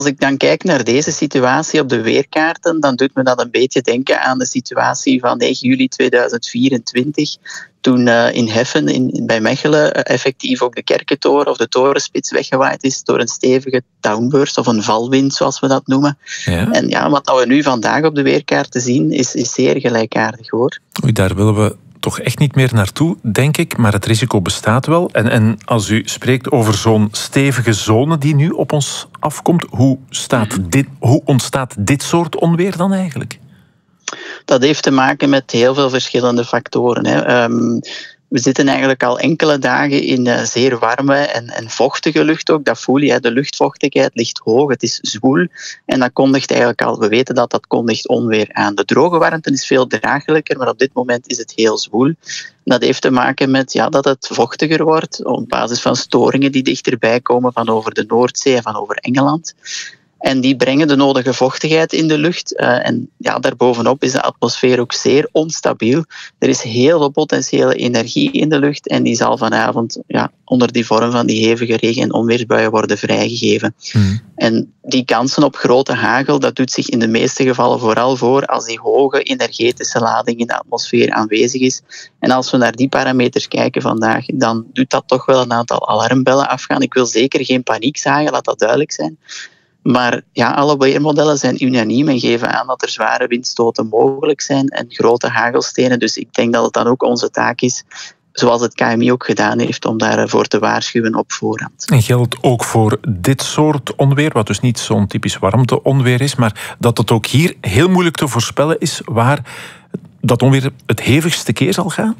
ik dan kijk naar deze situatie op de weerkaarten, dan doet me dat een beetje denken aan de situatie van 9 juli 2024, toen in Heffen, bij Mechelen, effectief ook de Kerkentoren of de torenspits weggewaaid is door een stevige downburst of een valwind, zoals we dat noemen. Ja. En ja, wat we nu vandaag op de weerkaarten zien, is zeer gelijkaardig, hoor. Oei, daar willen we toch echt niet meer naartoe, denk ik, maar het risico bestaat wel. En als u spreekt over zo'n stevige zone die nu op ons afkomt, hoe ontstaat dit soort onweer dan eigenlijk? Dat heeft te maken met heel veel verschillende factoren, hè. We zitten eigenlijk al enkele dagen in zeer warme en vochtige lucht ook. Dat voel je, de luchtvochtigheid ligt hoog, het is zwoel. En dat kondigt eigenlijk al, we weten dat kondigt onweer aan. De droge warmte is veel draaglijker, maar op dit moment is het heel zwoel. Dat heeft te maken met dat het vochtiger wordt op basis van storingen die dichterbij komen van over de Noordzee en van over Engeland. En die brengen de nodige vochtigheid in de lucht. En daarbovenop is de atmosfeer ook zeer onstabiel. Er is heel veel potentiële energie in de lucht en die zal vanavond onder die vorm van die hevige regen- en onweersbuien worden vrijgegeven. En die kansen op grote hagel, dat doet zich in de meeste gevallen vooral voor als die hoge energetische lading in de atmosfeer aanwezig is. En als we naar die parameters kijken vandaag, dan doet dat toch wel een aantal alarmbellen afgaan. Ik wil zeker geen paniek zaaien, laat dat duidelijk zijn. Maar alle weermodellen zijn unaniem en geven aan dat er zware windstoten mogelijk zijn en grote hagelstenen. Dus ik denk dat het dan ook onze taak is, zoals het KMI ook gedaan heeft, om daarvoor te waarschuwen op voorhand. En geldt ook voor dit soort onweer, wat dus niet zo'n typisch warmteonweer is, maar dat het ook hier heel moeilijk te voorspellen is waar dat onweer het hevigste keer zal gaan?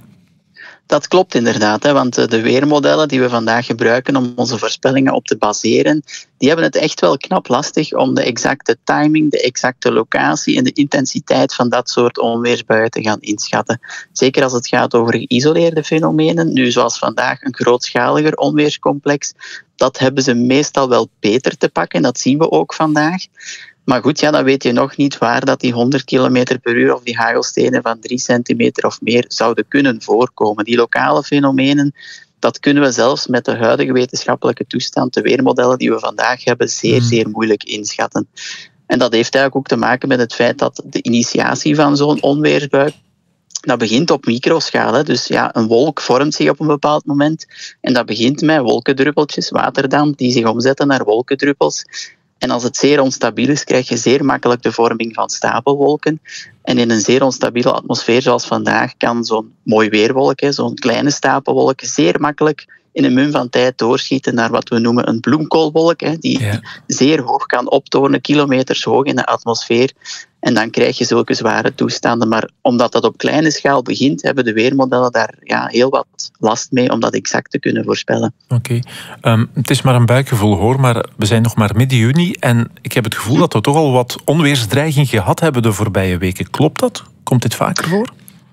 Dat klopt inderdaad, want de weermodellen die we vandaag gebruiken om onze voorspellingen op te baseren, die hebben het echt wel knap lastig om de exacte timing, de exacte locatie en de intensiteit van dat soort onweersbuien te gaan inschatten. Zeker als het gaat over geïsoleerde fenomenen, nu zoals vandaag een grootschaliger onweerscomplex, dat hebben ze meestal wel beter te pakken, dat zien we ook vandaag. Maar goed, dan weet je nog niet waar dat die 100 km per uur of die hagelstenen van 3 centimeter of meer zouden kunnen voorkomen. Die lokale fenomenen, dat kunnen we zelfs met de huidige wetenschappelijke toestand, de weermodellen die we vandaag hebben, zeer moeilijk inschatten. En dat heeft eigenlijk ook te maken met het feit dat de initiatie van zo'n onweersbui, dat begint op microschaal. Dus een wolk vormt zich op een bepaald moment en dat begint met wolkendruppeltjes, waterdamp, die zich omzetten naar wolkendruppels. En als het zeer onstabiel is, krijg je zeer makkelijk de vorming van stapelwolken. En in een zeer onstabiele atmosfeer zoals vandaag kan zo'n mooi weerwolk, zo'n kleine stapelwolk, zeer makkelijk in een mum van tijd doorschieten naar wat we noemen een bloemkoolwolk, die zeer hoog kan optonen, kilometers hoog in de atmosfeer. En dan krijg je zulke zware toestanden. Maar omdat dat op kleine schaal begint, hebben de weermodellen daar heel wat last mee om dat exact te kunnen voorspellen. Oké. Het is maar een buikgevoel hoor, maar we zijn nog maar midden juni en ik heb het gevoel dat we toch al wat onweersdreiging gehad hebben de voorbije weken. Klopt dat? Komt dit vaker voor?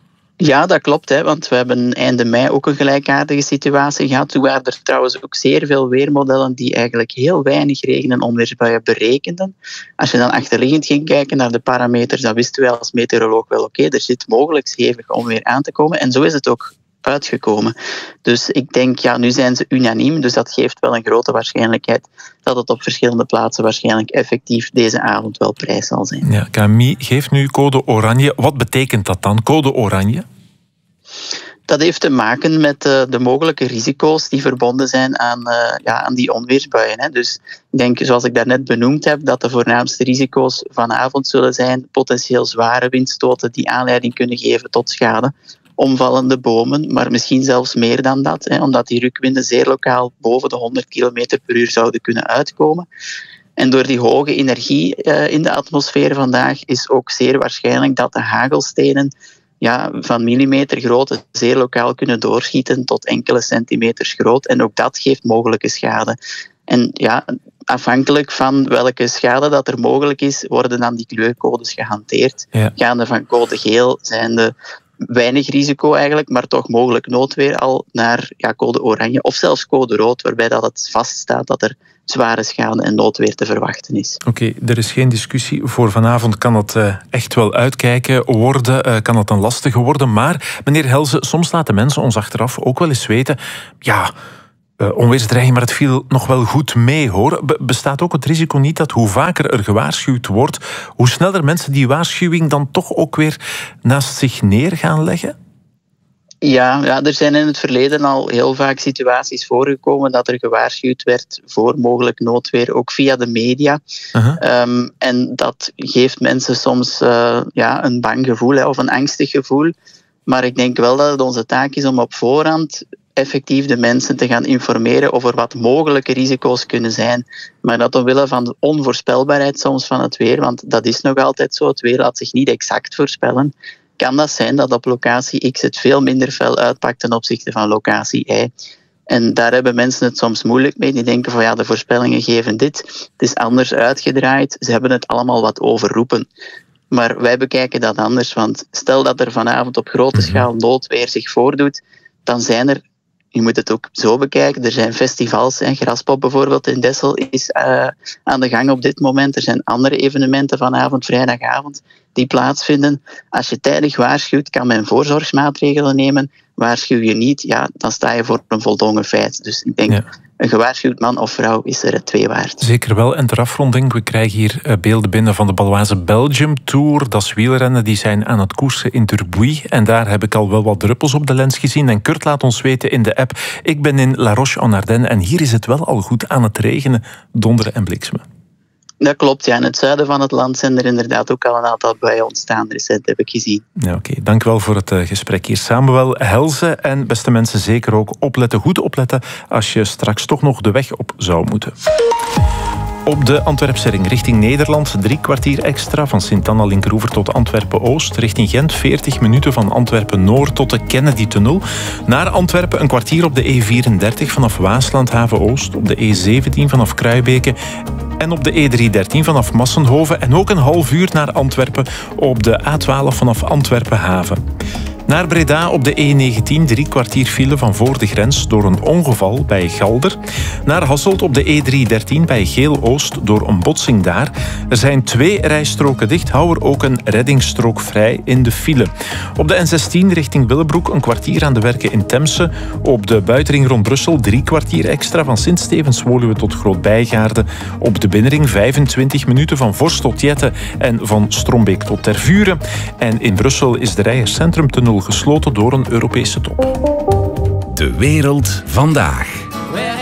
Ja, dat klopt, want we hebben einde mei ook een gelijkaardige situatie gehad. Toen waren er trouwens ook zeer veel weermodellen die eigenlijk heel weinig regen- en onweersbuien berekenden. Als je dan achterliggend ging kijken naar de parameters, dan wisten wij als meteoroloog wel, er zit mogelijk hevig onweer aan te komen. En zo is het ook uitgekomen. Dus ik denk, nu zijn ze unaniem, dus dat geeft wel een grote waarschijnlijkheid dat het op verschillende plaatsen waarschijnlijk effectief deze avond wel prijs zal zijn. Ja, KMI geeft nu code oranje. Wat betekent dat dan, code oranje? Dat heeft te maken met de mogelijke risico's die verbonden zijn aan die onweersbuien. Dus ik denk, zoals ik daarnet benoemd heb, dat de voornaamste risico's vanavond zullen zijn potentieel zware windstoten die aanleiding kunnen geven tot schade, omvallende bomen, maar misschien zelfs meer dan dat, omdat die rukwinden zeer lokaal boven de 100 km per uur zouden kunnen uitkomen. En door die hoge energie in de atmosfeer vandaag is ook zeer waarschijnlijk dat de hagelstenen van millimeter grootte zeer lokaal kunnen doorschieten tot enkele centimeters groot. En ook dat geeft mogelijke schade. En afhankelijk van welke schade dat er mogelijk is, worden dan die kleurcodes gehanteerd. Gaande van code geel zijn de weinig risico eigenlijk, maar toch mogelijk noodweer al naar code oranje of zelfs code rood, waarbij dat het vaststaat dat er zware schade en noodweer te verwachten is. Oké, er is geen discussie. Voor vanavond kan het echt wel uitkijken worden, kan het een lastige worden. Maar, meneer Helze, soms laten mensen ons achteraf ook wel eens weten, onweersdreiging, maar het viel nog wel goed mee, hoor. Bestaat ook het risico niet dat hoe vaker er gewaarschuwd wordt, hoe sneller mensen die waarschuwing dan toch ook weer naast zich neer gaan leggen? Ja, er zijn in het verleden al heel vaak situaties voorgekomen dat er gewaarschuwd werd voor mogelijk noodweer, ook via de media. En dat geeft mensen soms een bang gevoel of een angstig gevoel. Maar ik denk wel dat het onze taak is om op voorhand effectief de mensen te gaan informeren over wat mogelijke risico's kunnen zijn. Maar dat omwille van de onvoorspelbaarheid soms van het weer, want dat is nog altijd zo, het weer laat zich niet exact voorspellen, kan dat zijn dat op locatie X het veel minder fel uitpakt ten opzichte van locatie Y. En daar hebben mensen het soms moeilijk mee. Die denken van de voorspellingen geven dit, het is anders uitgedraaid, ze hebben het allemaal wat overroepen. Maar wij bekijken dat anders, want stel dat er vanavond op grote schaal noodweer zich voordoet, dan zijn er, je moet het ook zo bekijken, er zijn festivals, Graspop bijvoorbeeld in Dessel is aan de gang op dit moment. Er zijn andere evenementen vanavond, vrijdagavond, die plaatsvinden. Als je tijdig waarschuwt, kan men voorzorgsmaatregelen nemen. Waarschuw je niet, dan sta je voor een voldongen feit. Dus ik denk, een gewaarschuwd man of vrouw is er 2 waard. Zeker wel. En ter afronding, we krijgen hier beelden binnen van de Baloise Belgium Tour. Dat is wielrennen, die zijn aan het koersen in Durbuy. En daar heb ik al wel wat druppels op de lens gezien. En Kurt laat ons weten in de app, ik ben in La Roche-en-Ardenne en hier is het wel al goed aan het regenen, donderen en bliksemen. Dat klopt, in het zuiden van het land zijn er inderdaad ook al een aantal buien ontstaan, recent heb ik gezien. Ja, oké. Dank wel voor het gesprek hier. Samuel Helze. En beste mensen, zeker ook opletten, goed opletten, als je straks toch nog de weg op zou moeten. Op de Antwerpse ring richting Nederland 3 kwartier extra van Sint-Anna-Linkeroever tot Antwerpen-Oost. Richting Gent 40 minuten van Antwerpen-Noord tot de Kennedy-tunnel. Naar Antwerpen een kwartier op de E34 vanaf Waaslandhaven-Oost. Op de E17 vanaf Kruibeke. En op de E313 vanaf Massenhoven. En ook een half uur naar Antwerpen op de A12 vanaf Antwerpen-Haven. Naar Breda op de E19 3 kwartier file van voor de grens door een ongeval bij Galder. Naar Hasselt op de E313 bij Geel-Oost door een botsing daar. Er zijn 2 rijstroken dicht, hou er ook een reddingsstrook vrij in de file. Op de N16 richting Willebroek een kwartier aan de werken in Temse. Op de buitenring rond Brussel 3 kwartier extra van Sint-Stevens-Woluwe tot Groot-Bijgaarde. Op de binnenring 25 minuten van Vorst tot Jette en van Strombeek tot Tervuren. En in Brussel is de Rijers Centrumtunnel gesloten door een Europese top. De wereld vandaag.